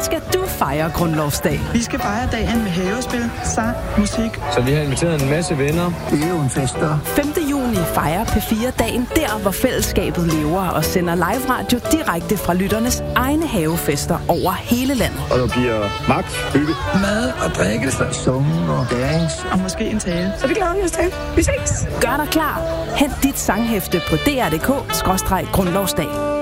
skal du fejre grundlovsdag? Vi skal fejre dagen med havespil, sang, musik. Så vi har inviteret en masse venner. Det er jo en fest, der. 5. juni fejrer P4-dagen der, hvor fællesskabet lever og sender live radio direkte fra lytternes egne havefester over hele landet. Og der bliver magt, hygge, mad og drikke, sunge og dance. Og måske en tale. Så det glæder vi os til. Vi ses. Gør dig klar. Hent dit sanghæfte på dr.dk/grundlovsdag.